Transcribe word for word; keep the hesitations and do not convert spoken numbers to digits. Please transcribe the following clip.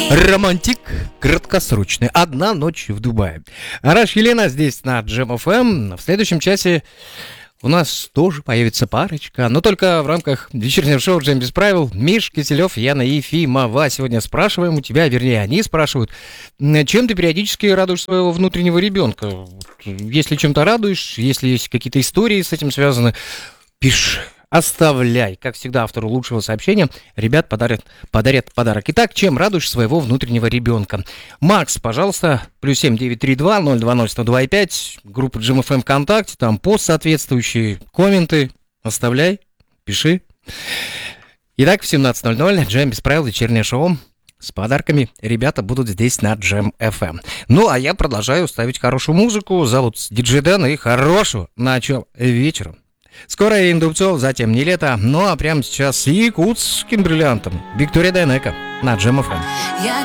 Романтик краткосрочный. Одна ночь в Дубае. Араш Елена здесь на Джем эф эм. В следующем часе у нас тоже появится парочка, но только в рамках вечернего шоу «Джем без правил». Миш Киселев, Яна Ефимова. Сегодня спрашиваем у тебя, вернее, они спрашивают, чем ты периодически радуешь своего внутреннего ребенка? Если чем-то радуешь, если есть какие-то истории с этим связаны, пиши. Оставляй, как всегда, автору лучшего сообщения ребят подарят, подарят подарок. Итак, чем радуешь своего внутреннего ребенка? Макс, пожалуйста, плюс семь девять три два ноль два ноль сто два пять, группа Джем эф эм ВКонтакте, там пост соответствующий, комменты оставляй, пиши. Итак, в семнадцать ноль ноль Джем без правил, вечернее шоу с подарками. Ребята будут здесь на Джем эф эм. Ну, а я продолжаю ставить хорошую музыку. Зовут диджей Дэн, и хорошего начала вечера. Скоро Индубцов, затем не лето. Ну а прямо сейчас с якутским бриллиантом Виктория Дайнеко на Джем эф эм. Я